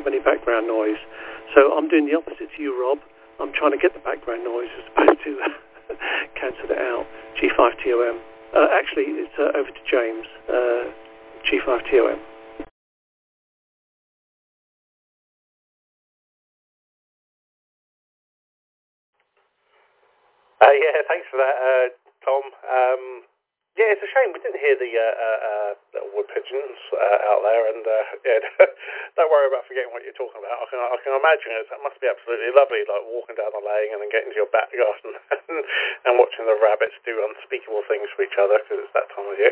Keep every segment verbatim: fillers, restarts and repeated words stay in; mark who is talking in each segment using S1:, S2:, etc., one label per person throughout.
S1: have any background noise. So I'm doing the opposite to you, Rob. I'm trying to get the background noise as opposed to cancel it out. G five T O M. Uh, actually, it's uh, over to James. Uh, G five T O M.
S2: Uh, yeah, thanks for that, uh, Tom. Um, yeah, it's a shame we didn't hear the uh, uh, uh, little wood pigeons uh, out there, and uh, yeah, don't worry about forgetting what you're talking about. I can I can imagine it. That must be absolutely lovely, like walking down the lane and then getting to your back garden and, and watching the rabbits do unspeakable things for each other because it's that time of year.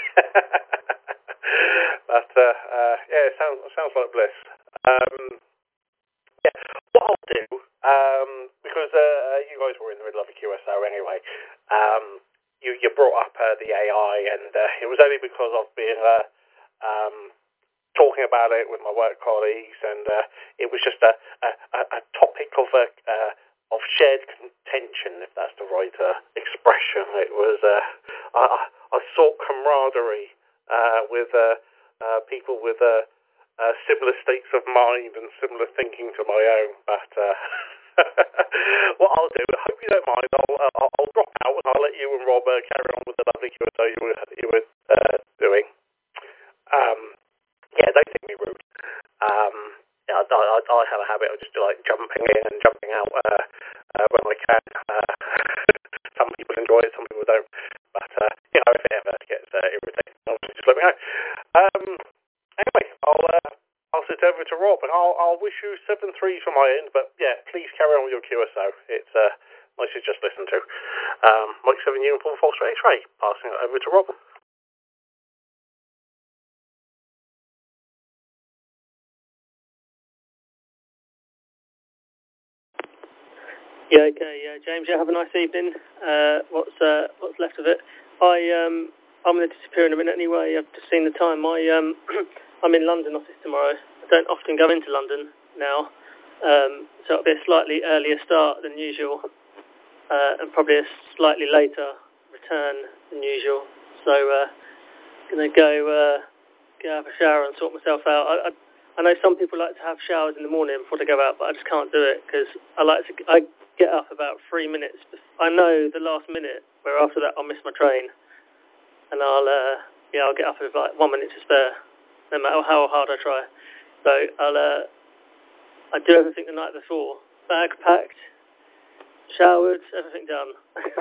S2: But uh, uh, yeah, it sounds it sounds like bliss. Um, Yeah, what I'll do, um, because uh, you guys were in the middle of a Q S O anyway, um, you, you brought up uh, the A I, and uh, it was only because I've been uh, um, talking about it with my work colleagues, and uh, it was just a, a, a topic of a, uh, of shared contention, if that's the right uh, expression. It was, uh, I, I sought camaraderie uh, with uh, uh, people with uh, Uh, similar states of mind and similar thinking to my own, but uh, what I'll do, I hope you don't mind, I'll, uh, I'll, I'll drop out and I'll let you and Rob uh, carry on with the lovely Q and A you were, you were uh, doing. Um, yeah, don't think me rude. Um, yeah, I, I, I have a habit of just like jumping in and jumping out uh, uh, when I can. Uh, some people enjoy it, some people don't, but uh, you know, if it ever gets uh, irritating, obviously just let me know. Um, Anyway, I'll uh, I'll sit over to Rob, and I'll I'll wish you seven threes from my end. But yeah, please carry on with your Q S O. It's uh, nice to just listen to. Um, Mike seven Uniform Foxtrot X-Ray, passing it over to Rob.
S3: Yeah, okay, yeah, James. Yeah, have a nice evening. Uh, what's uh, what's left of it? I um, I'm going to disappear in a minute anyway. I've just seen the time. I um, I'm in London office tomorrow. I don't often go into London now, um, so it'll be a slightly earlier start than usual, uh, and probably a slightly later return than usual. So, uh, going to go uh, go have a shower and sort myself out. I, I I know some people like to have showers in the morning before they go out, but I just can't do it because I like to. I get up about three minutes. I know the last minute where after that I'll miss my train, and I'll uh, yeah I'll get up with like one minute to spare, no matter how hard I try. So I'll uh, I do everything the night before, bag packed, showered, everything done.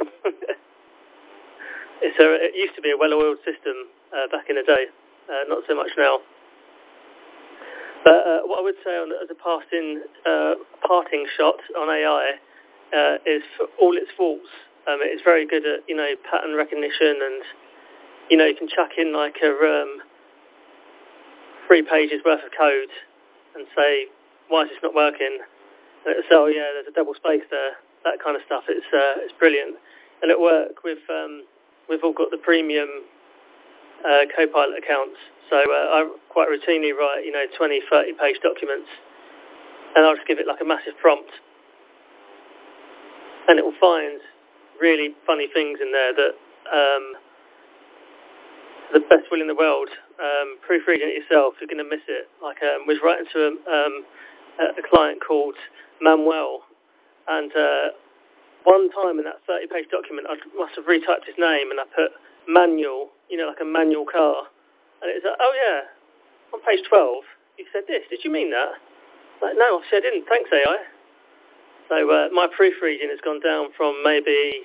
S3: it's a, it used to be a well-oiled system uh, back in the day, uh, not so much now. But uh, what I would say on, as a passing, uh, parting shot on A I uh, is for all its faults. Um, it's very good at, you know, pattern recognition, and, you know, you can chuck in like a um, three pages worth of code and say, why is this not working? And it'll say, oh yeah, there's a double space there, that kind of stuff. It's uh, it's brilliant. And at work, we've, um, we've all got the premium uh, Copilot accounts. So uh, I quite routinely write, you know, twenty, thirty page documents, and I'll just give it like a massive prompt. And it will find really funny things in there that um, the best will in the world. Um, proofreading it yourself, you're going to miss it. Like um, was writing to a, um, a client called Manuel, and uh, one time in that thirty page document, I must have retyped his name, and I put manual, you know, like a manual car. And it's like, oh yeah, on page twelve, you said this. Did you mean that? Like, no, obviously I didn't. Thanks, A I. So uh, my proofreading has gone down from maybe,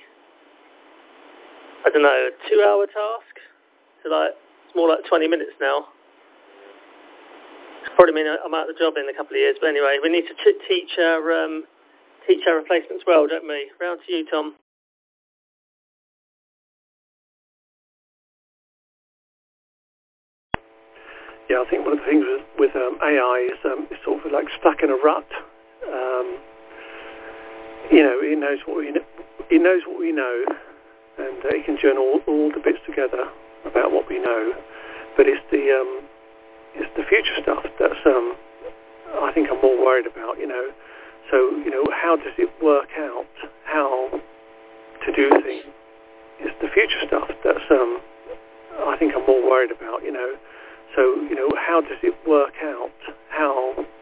S3: I don't know, a two-hour task to like, it's more like twenty minutes now. It's probably mean I'm out of the job in a couple of years. But anyway, we need to t- teach our um, teach our replacements well, don't we? Round to you, Tom.
S1: Yeah, I think one of the things with, with um, A I is um, it's sort of like stuck in a rut. Um, you know, it knows what we know, it knows what we know, and uh, it can join all, all the bits together about what we know. But it's the um, it's the future stuff that's um, I think I'm more worried about. You know, so you know, how does it work out how to do things? It's the future stuff that's um, I think I'm more worried about. You know. So, you know, how does it work out how